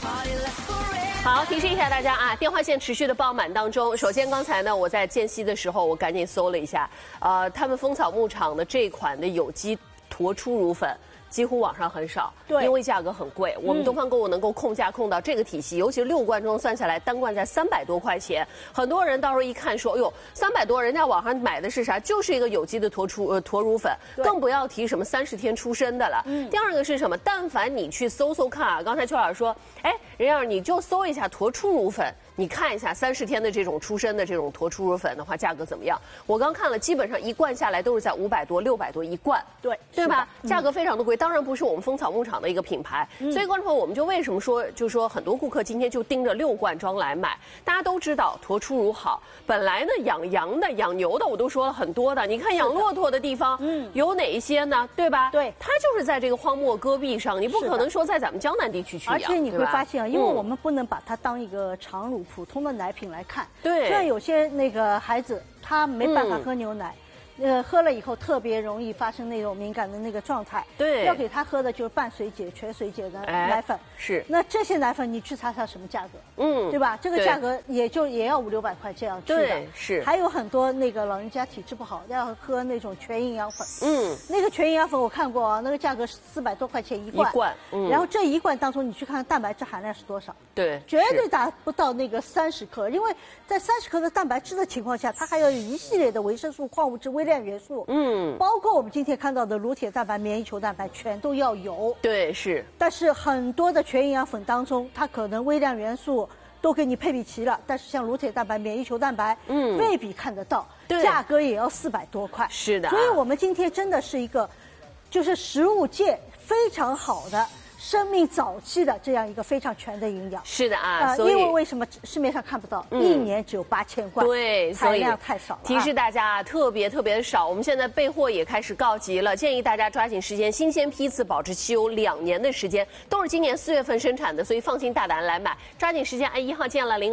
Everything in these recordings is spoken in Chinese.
好，提示一下大家啊，电话线持续的爆满当中。首先，刚才呢，我在间隙的时候，我赶紧搜了一下，他们蜂草牧场的这款的有机驼初乳粉。几乎网上很少， 对， 因为价格很贵。我们东方购物能够控价控到这个体系，尤其是6罐装算下来，单罐在300多块钱。很多人到时候一看说，哎呦，300多，人家网上买的是啥？就是一个有机的驼乳粉，更不要提什么30天出生的了。第二个是什么？但凡你去搜搜看啊，刚才邱老师说，哎，任燕，你就搜一下驼初乳粉。你看一下30天的这种出生的这种驼初乳粉的话，价格怎么样？我刚看了，基本上一罐下来都是在500多、600多一罐，对吧？价格非常的贵，当然不是我们蜂草牧场的一个品牌。所以观众朋友，我们就为什么说，就说很多顾客今天就盯着6罐装来买。大家都知道驼初乳好，本来呢养羊的、养牛的我都说了很多的，你看养骆驼的地方，有哪一些呢？对吧？ 对， 它就是在这个荒漠戈壁上，你不可能说在咱们江南地区去养， 而且你会发现啊，因为我们不能把它当一个常乳普通的奶品来看， 对， 像有些那个孩子他没办法喝牛奶。喝了以后特别容易发生那种敏感的那个状态， 对， 要给他喝的就是半水解、全水解的奶粉， 是。 那这些奶粉你去查查什么价格，对吧？这个价格也要500-600块这样去的， 对，是。 还有很多那个老人家体质不好，要喝那种全营养粉，那个全营养粉我看过啊，那个价格是400多块钱一罐，然后这一罐当中你去看蛋白质含量是多少， 对， 绝对达不到那个30克，因为在30克的蛋白质的情况下，它还要有一系列的维生素、矿物质、微量元素，包括我们今天看到的乳铁蛋白、免疫球蛋白，全都要有。 对，是。 但是很多的全营养粉当中，它可能微量元素都给你配比齐了，但是像乳铁蛋白、免疫球蛋白，未必看得到，价格也要400多块。 是的。 所以我们今天真的是一个，就是食物界非常好的。生命早期的这样一个非常全的营养， 是的啊，所以因为为什么市面上看不到，一年只有8000罐， 对， 产量太少了。 提示大家特别的少，我们现在备货也开始告急了，建议大家抓紧时间，新鲜批次保质期有2年的时间，都是今年4月份生产的，所以放心大胆来买，抓紧时间，按1号键了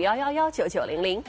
0215119900。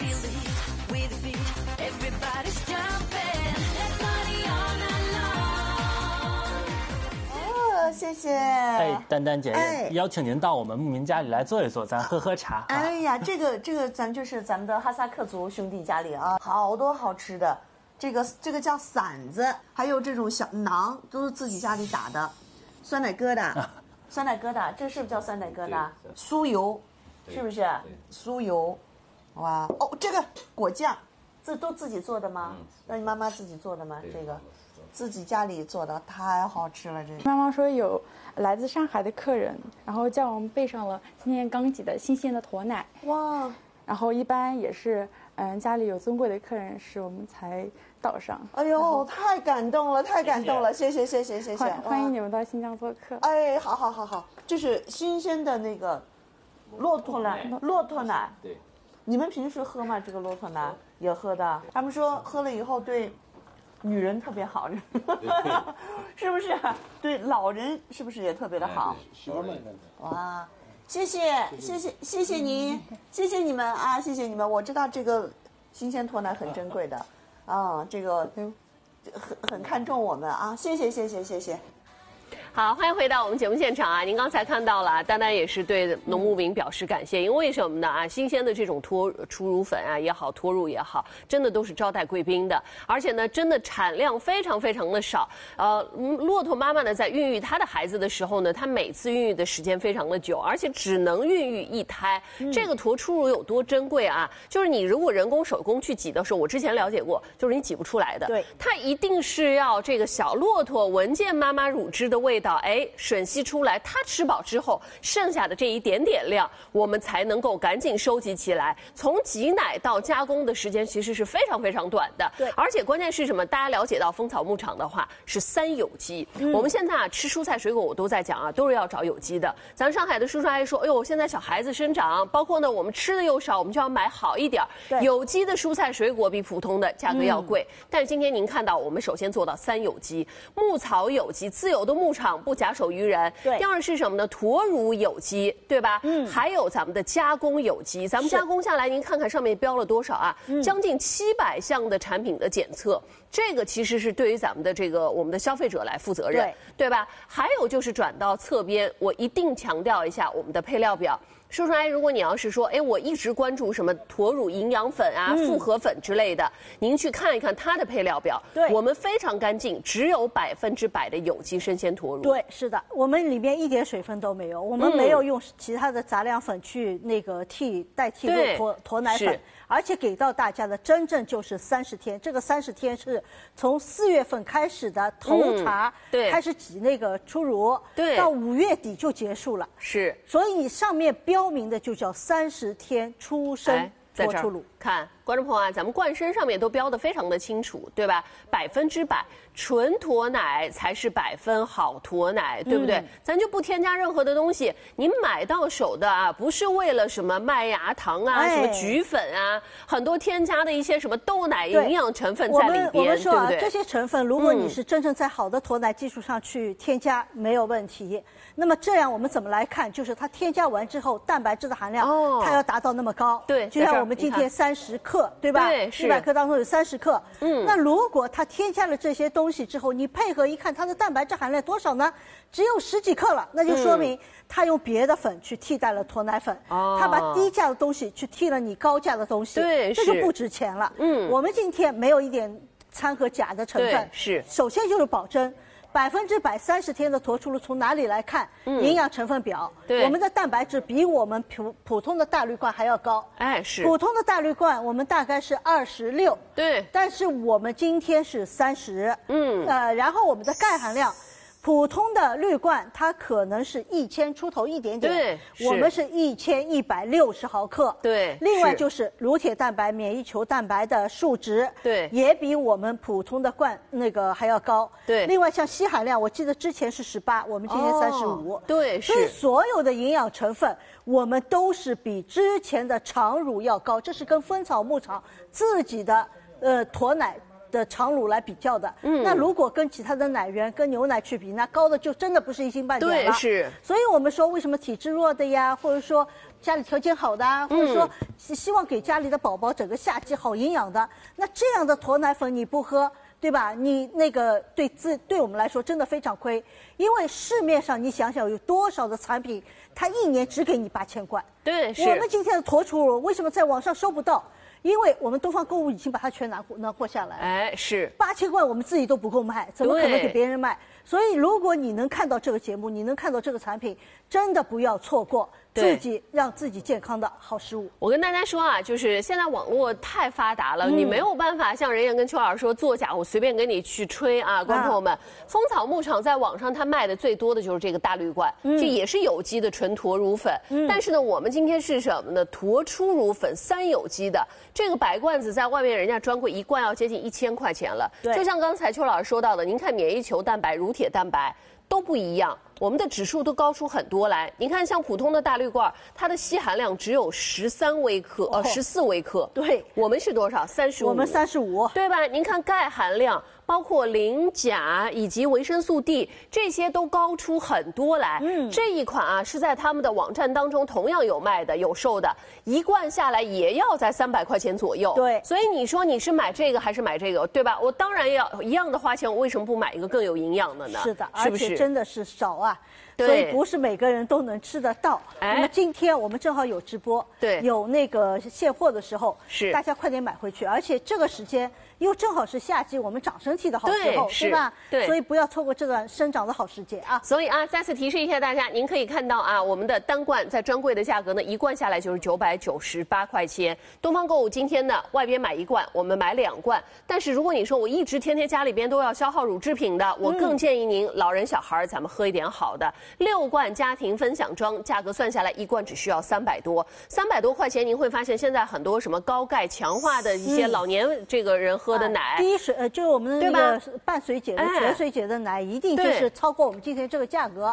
谢谢。 哎，丹丹姐，邀请您到我们牧民家里来坐一坐，咱喝喝茶。 哎呀，这个咱就是咱们的哈萨克族兄弟家里啊，好多好吃的。这个叫馓子，还有这种小馕，都是自己家里打的。酸奶疙瘩，酸奶疙瘩，这是不是叫酸奶疙瘩？酥油，是不是？酥油，哇哦，这个果酱，这都自己做的吗？那你妈妈自己做的吗？这个？自己家里做的太好吃了，这妈妈说有来自上海的客人，然后叫我们备上了今天刚挤的新鲜的驼奶。哇！然后一般也是，家里有尊贵的客人时，我们才倒上。 哎呦，太感动了，太感动了！谢谢。 欢迎你们到新疆做客。 哎，好，这是新鲜的那个骆驼奶。 对。 你们平时喝吗？这个骆驼奶也喝的。他们说喝了以后对。女人特别好，是不是？对老人是不是也特别的好？哇，谢谢您，谢谢你们啊，谢谢你们。我知道这个新鲜驼奶很珍贵的，啊，这个很看重我们啊，谢谢。 好，欢迎回到我们节目现场啊！您刚才看到了，丹丹也是对农牧民表示感谢，因为为什么呢？啊，新鲜的这种初乳粉啊也好，驼乳也好，真的都是招待贵宾的，而且呢，真的产量非常的少。骆驼妈妈呢在孕育她的孩子的时候呢，她每次孕育的时间非常的久，而且只能孕育1胎。这个驼初乳有多珍贵啊？就是你如果人工手工去挤的时候，我之前了解过，就是你挤不出来的。 对， 它一定是要这个小骆驼闻见妈妈乳汁的味道，吮吸出来，它吃饱之后剩下的这一点点量，我们才能够赶紧收集起来。从挤奶到加工的时间其实是非常短的。 对， 而且关键是什么？大家了解到蜂草牧场的话是3有机。我们现在啊吃蔬菜水果，我都在讲啊，都是要找有机的。咱上海的叔叔阿姨说，哎呦，现在小孩子生长，包括呢我们吃的又少，我们就要买好一点。有机的蔬菜水果比普通的价格要贵，但是今天您看到，我们首先做到3有机，牧草有机，自有的牧场。 场不假手于人。 对。 第二是什么呢？驼乳有机，对吧？还有咱们的加工有机，咱们加工下来，您看看上面标了多少啊？将近700项的产品的检测。这个其实是对于咱们的我们的消费者来负责任，对吧？还有就是转到侧边，我一定强调一下我们的配料表。说出来，如果你要是说，我一直关注什么驼乳营养粉啊、复合粉之类的，您去看一看它的配料表， 对， 我们非常干净，只有100%的有机生鲜驼乳。 对，是的，我们里面一点水分都没有，我们没有用其他的杂粮粉去代替驼奶粉。而且给到大家的真正就是30天，这个30天是从4月份开始的头茬，开始挤初乳，到5月底就结束了。 是， 所以上面标明的就叫30天出生脱出乳。 看，观众朋友啊，咱们冠身上面都标得非常的清楚，对吧？100%纯驼奶才是100分好驼奶，对不对？咱就不添加任何的东西，您买到手的啊，不是为了什么麦芽糖啊、什么菊粉啊，很多添加的一些什么豆奶营养成分在里边， 我们说对不对？ 这些成分，如果你是真正在好的驼奶基础上去添加，没有问题。那么这样我们怎么来看？就是它添加完之后，蛋白质的含量它要达到那么高， 对， 就像我们今天30克，对吧？ 对，是 100克当中有30克。那如果它添加了这些东西之后，你配合一看，它的蛋白质含量多少呢？只有10几克了，那就说明它用别的粉去替代了驼奶粉，它把低价的东西去替了你高价的东西， 对， 这就不值钱了。我们今天没有一点掺和钾的成分， 是， 首先就是保证。100%30天的驼出乳从哪里来看？营养成分表，我们的蛋白质比我们普通的大绿罐还要高。 是。 普通的大绿罐我们大概是26， 对。 但是我们今天是30，然后我们的钙含量。普通的绿罐它可能是1000出头一点点， 对， 我们是1160毫克， 对。 另外就是乳铁蛋白、免疫球蛋白的数值， 对， 也比我们普通的罐还要高， 对。 另外像硒含量，我记得之前是18，我们今天35， 对， 所以所有的营养成分我们都是比之前的常乳要高，这是跟蜂草牧场自己的驼奶的常乳来比较的，那如果跟其他的奶源、跟牛奶去比，那高的就真的不是一星半点了。 对，是。 所以我们说，为什么体质弱的呀，或者说家里条件好的啊，或者说希望给家里的宝宝整个夏季好营养的，那这样的驼奶粉你不喝，对吧？你对我们来说真的非常亏，因为市面上你想想有多少的产品，它1年只给你8000罐。 对，是。 我们今天的驼出乳为什么在网上收不到？因为我们东方购物已经把它全拿货下来了，是8000罐我们自己都不够卖，怎么可能给别人卖？所以如果你能看到这个节目，你能看到这个产品，真的不要错过让自己健康的好食物。 我跟大家说啊，就是现在网络太发达了，你没有办法像任燕跟邱老师说作假，我随便给你去吹啊，观众朋友们。蜂草牧场在网上它卖的最多的就是这个大绿罐，这也是有机的纯驼乳粉，但是呢，我们今天是什么呢？驼出乳粉3有机的，这个白罐子在外面人家专柜1罐要接近1000块钱了。就像刚才邱老师说到的，您看免疫球蛋白、乳铁蛋白都不一样。我们的指数都高出很多来，你看像普通的大绿罐，它的硒含量只有13微克，14微克。 对， 我们是多少？35。 我们35， 对吧？您看钙含量，包括磷、钾以及维生素 D， 这些都高出很多来。这一款啊是在他们的网站当中同样有卖的、有售的，1罐下来也要在300块钱左右。 对， 所以你说你是买这个还是买这个，对吧？我当然要一样的花钱，我为什么不买一个更有营养的呢？ 是的， 是不是？ 而且真的是少啊。所以不是每个人都能吃得到。那么今天我们正好有直播，有现货的时候，大家快点买回去。而且这个时间又正好是夏季我们长身体的好时候，对吧？对，所以不要错过这段生长的好时节啊。 所以啊，再次提示一下大家，您可以看到啊，我们的单罐在专柜的价格呢，1罐下来就是998块钱。东方购物今天呢，外边买1罐，我们买2罐。但是如果你说我一直天天家里边都要消耗乳制品的，我更建议您老人小孩咱们喝一点好的。6罐家庭分享装，价格算下来1罐只需要300多块钱。您会发现现在很多什么高钙强化的一些老年这个人喝的奶， 低水就是我们的那个半水解的绝水解的奶，一定就是超过我们今天这个价格。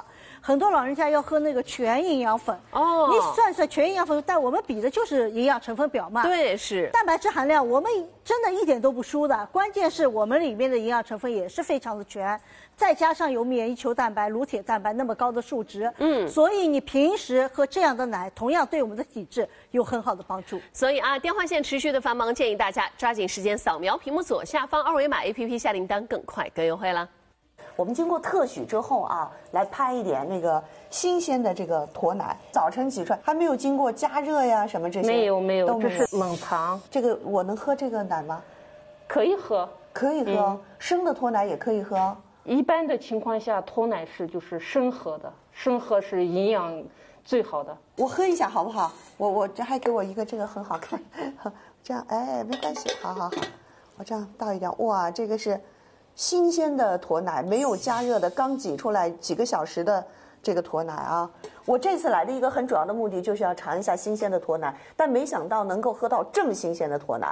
很多老人家要喝那个全营养粉。哦，你算算全营养粉，但我们比的就是营养成分表嘛。 对，是。 蛋白质含量我们真的一点都不输的，关键是我们里面的营养成分也是非常的全，再加上有免疫球蛋白、乳铁蛋白那么高的数值，所以你平时喝这样的奶，同样对我们的体质有很好的帮助。 所以电话线持续的繁忙，建议大家抓紧时间扫描屏幕左下方2维码 APP 下订单，更快更优惠了。 我们经过特许之后来拍一点那个新鲜的这个驼奶，早晨挤出来还没有经过加热呀什么这些， 没有，这是冷藏。 这个我能喝这个奶吗？ 可以喝， 可以喝，生的驼奶也可以喝。 一般的情况下，驼奶是就是生喝的，生喝是营养最好的。 我喝一下好不好？我这还给我一个这个很好看，这样没关系，好，我这样倒一点。哇，这个是新鲜的驼奶，没有加热的，刚挤出来几个小时的这个驼奶啊。我这次来的一个很主要的目的就是要尝一下新鲜的驼奶，但没想到能够喝到正新鲜的驼奶。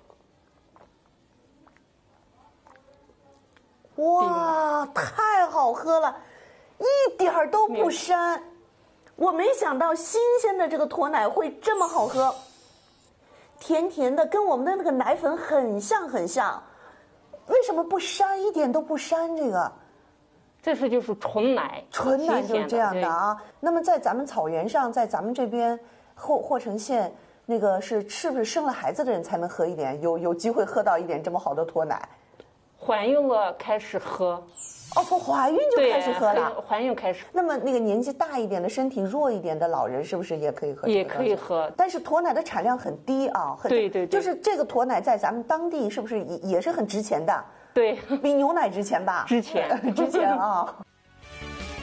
哇，太好喝了，一点儿都不膻。我没想到新鲜的这个驼奶会这么好喝，甜甜的，跟我们的那个奶粉很像。为什么不膻？一点都不膻。 这是就是纯奶， 纯奶就是这样的啊。那么在咱们草原上，在咱们这边霍城县，那个是不是生了孩子的人才能喝一点？有机会喝到一点这么好的驼奶？ 怀孕了开始喝。 哦，从怀孕就开始喝了。 怀孕开始。 那么那个年纪大一点的、身体弱一点的老人，是不是也可以喝？ 也可以喝， 但是驼奶的产量很低啊。 对， 就是这个驼奶在咱们当地是不是也是很值钱的？ 对， 比牛奶值钱吧？ 值钱啊。